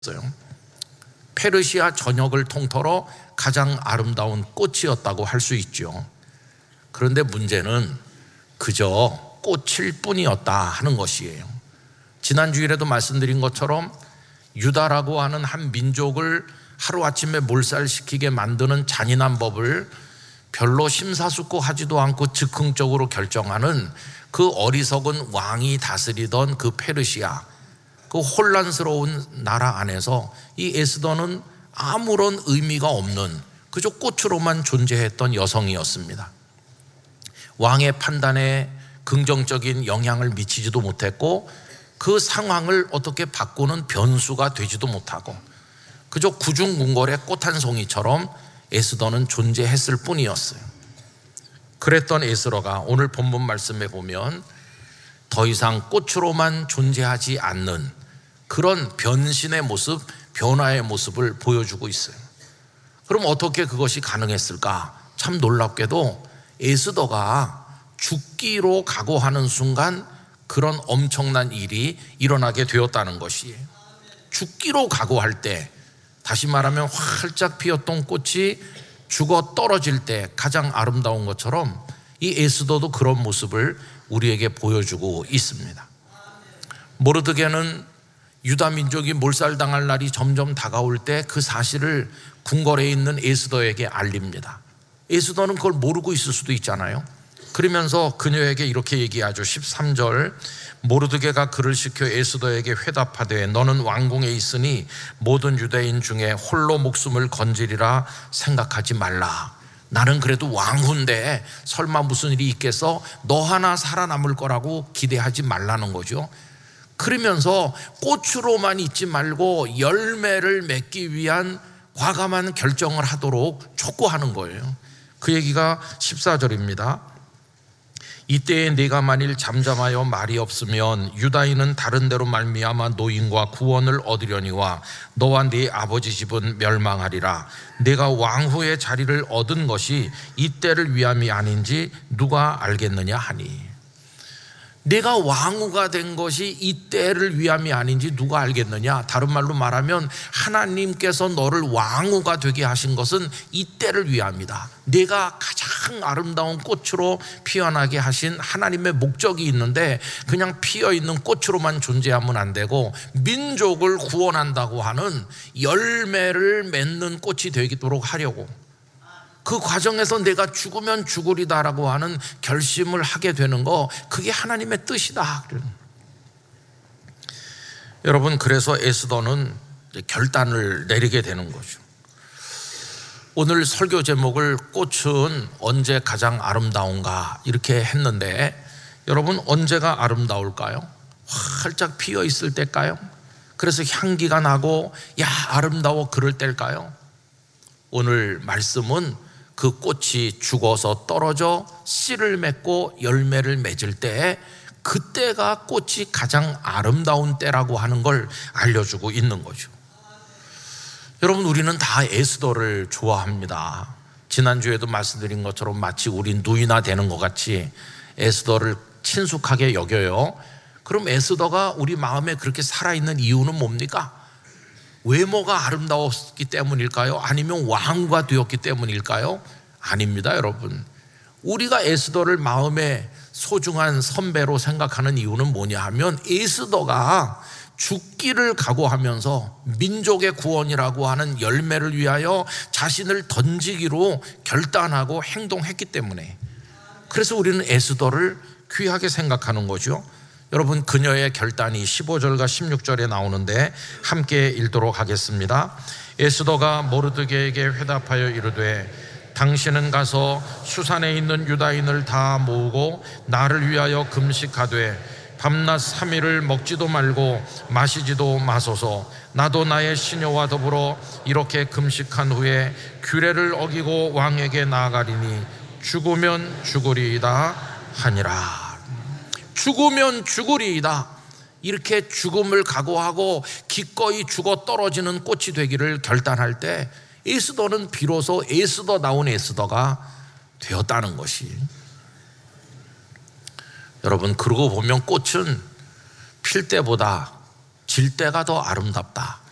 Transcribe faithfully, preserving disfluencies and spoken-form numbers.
페르시아 전역을 통틀어 가장 아름다운 꽃이었다고 할 수 있죠. 그런데 문제는 그저 꽃일 뿐이었다 하는 것이에요. 지난주일에도 말씀드린 것처럼 유다라고 하는 한 민족을 하루아침에 몰살시키게 만드는 잔인한 법을 별로 심사숙고하지도 않고 즉흥적으로 결정하는 그 어리석은 왕이 다스리던 그 페르시아, 그 혼란스러운 나라 안에서 이 에스더는 아무런 의미가 없는 그저 꽃으로만 존재했던 여성이었습니다. 왕의 판단에 긍정적인 영향을 미치지도 못했고 그 상황을 어떻게 바꾸는 변수가 되지도 못하고 그저 구중궁궐의 꽃 한 송이처럼 에스더는 존재했을 뿐이었어요. 그랬던 에스더가 오늘 본문 말씀에 보면 더 이상 꽃으로만 존재하지 않는 그런 변신의 모습, 변화의 모습을 보여주고 있어요. 그럼 어떻게 그것이 가능했을까? 참 놀랍게도 에스더가 죽기로 각오하는 순간 그런 엄청난 일이 일어나게 되었다는 것이에요. 죽기로 각오할 때, 다시 말하면 활짝 피었던 꽃이 죽어 떨어질 때 가장 아름다운 것처럼 이 에스더도 그런 모습을 우리에게 보여주고 있습니다. 모르드게는 유다 민족이 몰살당할 날이 점점 다가올 때 그 사실을 궁궐에 있는 에스더에게 알립니다. 에스더는 그걸 모르고 있을 수도 있잖아요. 그러면서 그녀에게 이렇게 얘기하죠. 십삼 절, 모르드게가 그를 시켜 에스더에게 회답하되 너는 왕궁에 있으니 모든 유대인 중에 홀로 목숨을 건지리라 생각하지 말라. 나는 그래도 왕후인데 설마 무슨 일이 있겠어? 너 하나 살아남을 거라고 기대하지 말라는 거죠. 그러면서 꽃으로만 있지 말고 열매를 맺기 위한 과감한 결정을 하도록 촉구하는 거예요. 그 얘기가 십사 절입니다. 이때에 네가 만일 잠잠하여 말이 없으면 유다인은 다른 데로 말미암아 노임과 구원을 얻으려니와 너와 네 아버지 집은 멸망하리라. 네가 왕후의 자리를 얻은 것이 이때를 위함이 아닌지 누가 알겠느냐 하니. 내가 왕후가 된 것이 이때를 위함이 아닌지 누가 알겠느냐. 다른 말로 말하면 하나님께서 너를 왕후가 되게 하신 것은 이때를 위함이다. 내가 가장 아름다운 꽃으로 피어나게 하신 하나님의 목적이 있는데 그냥 피어있는 꽃으로만 존재하면 안 되고 민족을 구원한다고 하는 열매를 맺는 꽃이 되도록 하려고, 그 과정에서 내가 죽으면 죽으리다라고 하는 결심을 하게 되는 거, 그게 하나님의 뜻이다. 여러분, 그래서 에스더는 결단을 내리게 되는 거죠. 오늘 설교 제목을 꽃은 언제 가장 아름다운가 이렇게 했는데, 여러분 언제가 아름다울까요? 활짝 피어 있을 때일까요? 그래서 향기가 나고 야 아름다워 그럴 때일까요? 오늘 말씀은 그 꽃이 죽어서 떨어져 씨를 맺고 열매를 맺을 때, 그때가 꽃이 가장 아름다운 때라고 하는 걸 알려주고 있는 거죠. 여러분, 우리는 다 에스더를 좋아합니다. 지난주에도 말씀드린 것처럼 마치 우리 누이나 되는 것 같이 에스더를 친숙하게 여겨요. 그럼 에스더가 우리 마음에 그렇게 살아있는 이유는 뭡니까? 외모가 아름다웠기 때문일까요? 아니면 왕후가 되었기 때문일까요? 아닙니다, 여러분. 우리가 에스더를 마음에 소중한 선배로 생각하는 이유는 뭐냐 하면, 에스더가 죽기를 각오하면서 민족의 구원이라고 하는 열매를 위하여 자신을 던지기로 결단하고 행동했기 때문에, 그래서 우리는 에스더를 귀하게 생각하는 거죠. 여러분, 그녀의 결단이 십오 절과 십육 절에 나오는데 함께 읽도록 하겠습니다. 에스더가 모르드게에게 회답하여 이르되 당신은 가서 수산에 있는 유다인을 다 모으고 나를 위하여 금식하되 밤낮 삼 일을 먹지도 말고 마시지도 마소서. 나도 나의 시녀와 더불어 이렇게 금식한 후에 규례를 어기고 왕에게 나아가리니 죽으면 죽으리이다 하니라. 죽으면 죽으리이다. 이렇게 죽음을 각오하고 기꺼이 죽어 떨어지는 꽃이 되기를 결단할 때 에스더는 비로소 에스더다운 에스더가 되었다는 것이. 여러분, 그러고 보면 꽃은 필 때보다 질 때가 더 아름답다